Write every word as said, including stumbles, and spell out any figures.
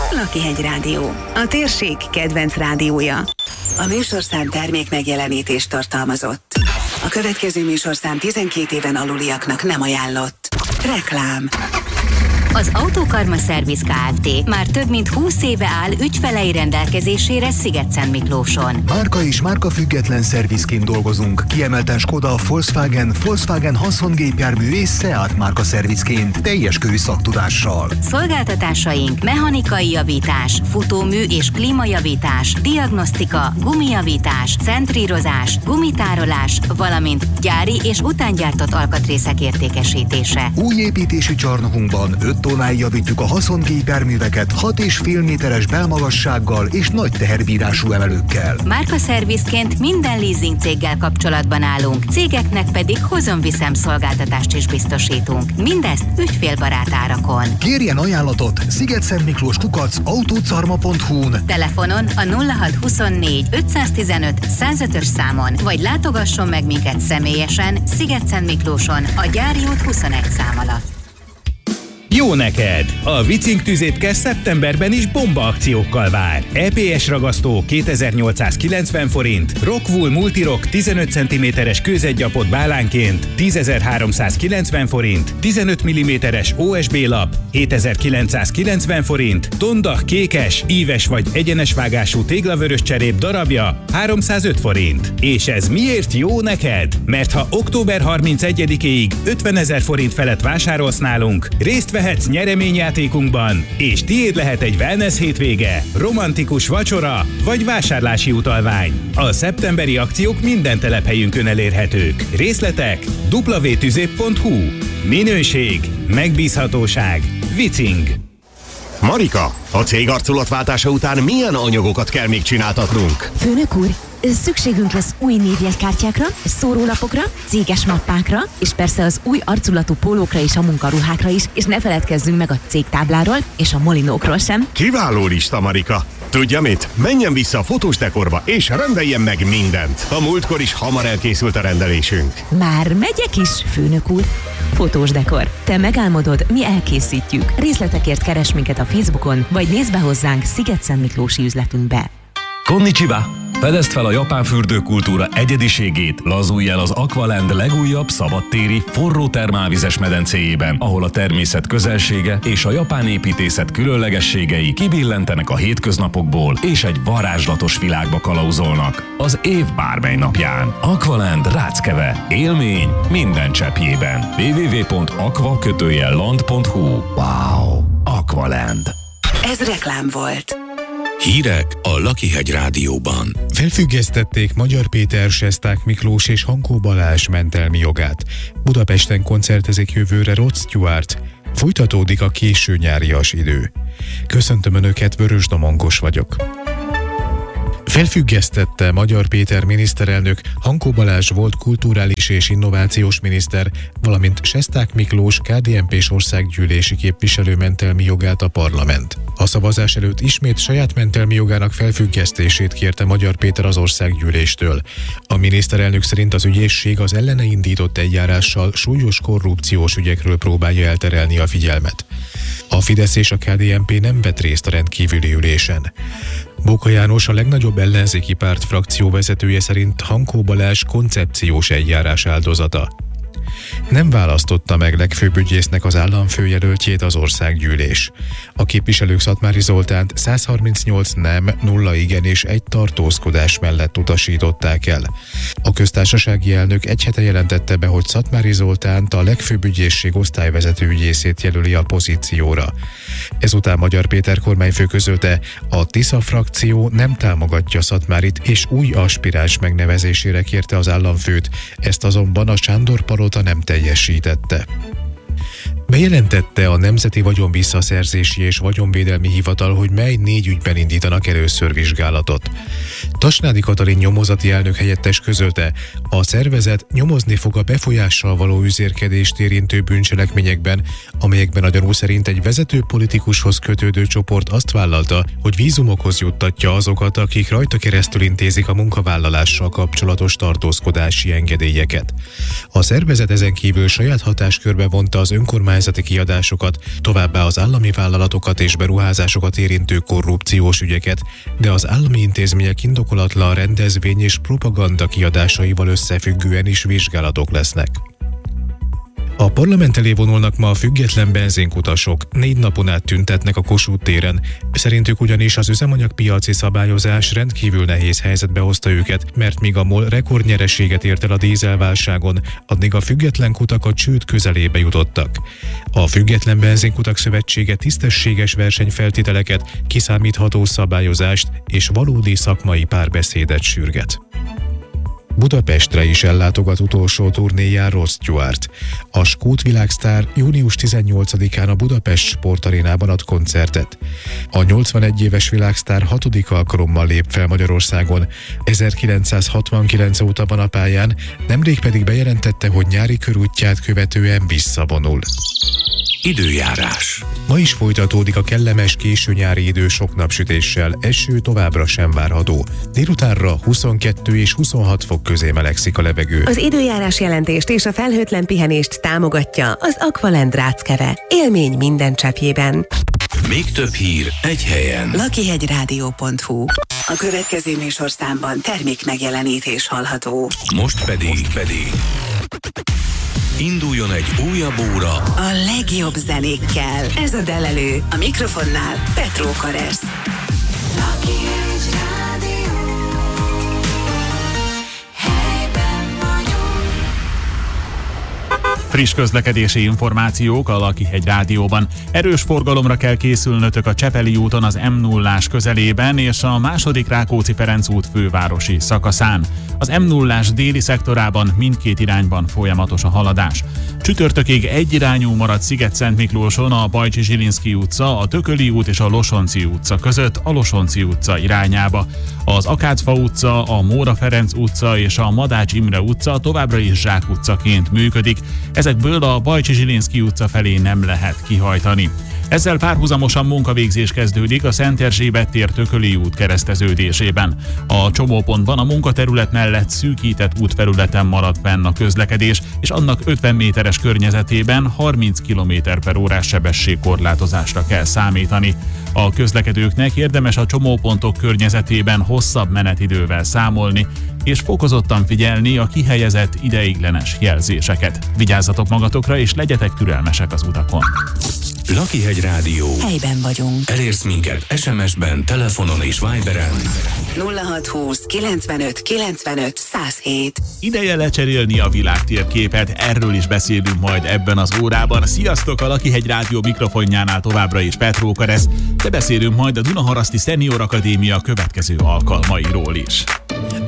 Lakihegy Rádió, a térség kedvenc rádiója. A műsorszám termék megjelenítést tartalmazott. A következő műsorszám tizenkét éven aluliaknak nem ajánlott. Reklám. Az Autókarma Szerviz Kft. Már több mint húsz éve áll ügyfelei rendelkezésére Szigetszentmiklóson. Márka és márka független szervizként dolgozunk. Kiemelten Skoda, Volkswagen, Volkswagen haszongépjármű és Seat márka szervizként, teljes körű szaktudással. Szolgáltatásaink mechanikai javítás, futómű és klímajavítás, diagnosztika, gumijavítás, centrírozás, gumitárolás, valamint gyári és utángyártott alkatrészek értékesítése. Új építésű csarnokunkban öt tonnáig javítjuk a haszongépjárműveket hat és fél méteres belmagassággal és nagy teherbírású emelőkkel. Márkaszervizként minden leasing céggel kapcsolatban állunk, cégeknek pedig hozom-viszem szolgáltatást is biztosítunk. Mindezt ügyfélbarát árakon. Kérjen ajánlatot Szigetszentmiklós kukac autócarma pont hu-n. Telefonon a nulla hat huszonnégy ötszáztizenöt százötös számon, vagy látogasson meg minket személyesen Szigetszentmiklóson a Gyári út huszonegy szám alatt. Jó neked! A Vicing tüzépke szeptemberben is bomba akciókkal vár. é pé es ragasztó kétezer-nyolcszázkilencven forint, Rockwool Multirock tizenöt centiméteres kőzetgyapot bálánként tízezer-háromszázkilencven forint, tizenöt milliméteres o es bé lap hétezer-kilencszázkilencven forint, Tondach kékes, íves vagy egyenes vágású téglavörös cserép darabja háromszázöt forint. És ez miért jó neked? Mert ha október harmincegyedikéig ötvenezer forint felett vásárolsz nálunk, részt vehetsz nyereményjátékunkban, és tiéd lehet egy wellness hétvége, romantikus vacsora vagy vásárlási utalvány. A szeptemberi akciók minden telephelyünkön elérhetők. Részletek double-u double-u double-u pont tüzép pont hu. Minőség, megbízhatóság, Vicing. Marika, a cég arculatváltása után milyen anyagokat kell még csináltatnunk? Főnök úr, szükségünk lesz új névjegykártyákra, szórólapokra, céges mappákra, és persze az új arculatú pólókra és a munkaruhákra is, és ne feledkezzünk meg a cégtábláról és a molinókról sem. Kiváló lista, Marika! Tudja mit? Menjen vissza a fotós dekorba, és rendeljen meg mindent. A múltkor is hamar elkészült a rendelésünk. Már megyek is, főnök úr. Fotós dekor. Te megálmodod, mi elkészítjük. Részletekért keres minket a Facebookon, vagy nézd be hozzánk Szigetszentmiklósi üzletünkbe. Konnichiwa! Fedezd fel a japán fürdőkultúra egyediségét, lazulj el az Aqualand legújabb szabadtéri, forró termálvizes medencéjében, ahol a természet közelsége és a japán építészet különlegességei kibillentenek a hétköznapokból, és egy varázslatos világba kalauzolnak. Az év bármely napján. Aqualand Ráckeve. Élmény minden cseppjében. double-u double-u double-u pont aqua land pont hu. Wow! Aqualand. Ez reklám volt. Hírek a Lakihegy Rádióban. Felfüggesztették Magyar Péter, Sesták Miklós és Hankó Balázs mentelmi jogát. Budapesten koncertezik jövőre Rod Stewart. Folytatódik a késő nyárias idő. Köszöntöm Önöket, Vörös Domongos vagyok. Felfüggesztette Magyar Péter miniszterelnök Hankó Balázs volt kulturális és innovációs miniszter, valamint Sesták Miklós ká dé en pés országgyűlési képviselő mentelmi jogát a parlament. A szavazás előtt ismét saját mentelmi jogának felfüggesztését kérte Magyar Péter az országgyűléstől. A miniszterelnök szerint az ügyészség az ellene indított eljárással súlyos korrupciós ügyekről próbálja elterelni a figyelmet. A Fidesz és a ká dé en pé nem vett részt a rendkívüli ülésen. Bóka János, a legnagyobb ellenzéki párt frakció vezetője szerint Hankó Balázs koncepciós eljárás áldozata. Nem választotta meg legfőbb ügyésznek az államfőjelöltjét az országgyűlés. A képviselők Szatmári Zoltánt száz harmincnyolc nem, nulla igen és egy tartózkodás mellett utasították el. A köztársasági elnök egy hete jelentette be, hogy Szatmári Zoltánt, a legfőbb ügyészség osztályvezető ügyészét jelöli a pozícióra. Ezután Magyar Péter kormányfő közölte, a Tisza frakció nem támogatja Szatmárit, és új aspiráns megnevezésére kérte az államfőt, ezt azonban a Sándor palota nem teljesítette. Bejelentette a Nemzeti Vagyonvisszaszerzési és Vagyonvédelmi Hivatal, hogy mely négy ügyben indítanak először vizsgálatot. Tasnádi Katalin nyomozati elnök helyettes közölte, a szervezet nyomozni fog a befolyással való üzérkedést érintő bűncselekményekben, amelyekben a gyanú szerint egy vezető politikushoz kötődő csoport azt vállalta, hogy vízumokhoz juttatja azokat, akik rajta keresztül intézik a munkavállalással kapcsolatos tartózkodási engedélyeket. A szervezet ezen kívül saját hatáskörbe vonta az önkormányzat önkormányzati kiadásokat, továbbá az állami vállalatokat és beruházásokat érintő korrupciós ügyeket, de az állami intézmények indokolatlan rendezvény és propaganda kiadásaival összefüggően is vizsgálatok lesznek. A parlament elé vonulnak ma a független benzinkutasok, négy napon át tüntetnek a Kossuth téren. Szerintük ugyanis az üzemanyagpiaci szabályozás rendkívül nehéz helyzetbe hozta őket, mert míg a MOL rekordnyereséget ért el a dízelválságon, addig a független kutak a csőd közelébe jutottak. A Független Benzinkutak Szövetsége tisztességes versenyfeltételeket, kiszámítható szabályozást és valódi szakmai párbeszédet sürget. Budapestre is ellátogat utolsó turnéján Rod Stewart. A skót világsztár június tizennyolcadikán a Budapest Sportarénában ad koncertet. A nyolcvanegy éves világsztár hatodik alkalommal lép fel Magyarországon. ezerkilencszázhatvankilenc óta van a pályán, nemrég pedig bejelentette, hogy nyári körútját követően visszavonul. Időjárás. Ma is folytatódik a kellemes késő nyári idő sok napsütéssel, eső továbbra sem várható. Délutánra huszonkettő és huszonhat fok közé melegszik a levegő. Az időjárás jelentést és a felhőtlen pihenést támogatja az Aqualand Ráckeve. Élmény minden cseppjében. Még több hír egy helyen. lakihegyrádió pont hu. A következő műsorszámban termék megjelenítés hallható. Most pedig, pedig induljon egy újabb óra a legjobb zenékkel. Ez a Delelő. A mikrofonnál Petró Karesz. Friss közlekedési információk a Lakihegy Rádióban. Erős forgalomra kell készülnötök a Csepeli úton az em nullás közelében és a második Rákóczi-Ferenc út fővárosi szakaszán. Az em nullás déli szektorában mindkét irányban folyamatos a haladás. Csütörtökig egyirányú marad Sziget-Szentmiklóson a Bajcsi-Zsilinszky utca, a Tököli út és a Losonczy utca között a Losonczy utca irányába. Az Akácfa utca, a Móra Ferenc utca és a Madács Imre utca továbbra is Zsák utcaként működik. Ezekből a Bajcsi-Zsilinszky utca felé nem lehet kihajtani. Ezzel párhuzamosan munkavégzés kezdődik a Szent Erzsébet tér Tököli út kereszteződésében. A csomópontban a munkaterület mellett szűkített útfelületen marad fenn a közlekedés, és annak ötven méteres környezetében harminc kilométer per órás sebességkorlátozásra kell számítani. A közlekedőknek érdemes a csomópontok környezetében hosszabb menetidővel számolni, és fokozottan figyelni a kihelyezett ideiglenes jelzéseket. Vigyázzatok magatokra, és legyetek türelmesek az utakon. Lakihegy Rádió. Helyben vagyunk. Elérsz minket es em es-ben, telefonon és Viberen. nulla hat húsz kilencvenöt kilencvenöt száz hét. Ideje lecserélni a világtérképet, erről is beszélünk majd ebben az órában. Sziasztok, a Lakihegy Rádió mikrofonjánál továbbra is Petró Karesz, de beszélünk majd a Dunaharaszti Szenior Akadémia következő alkalmairól is.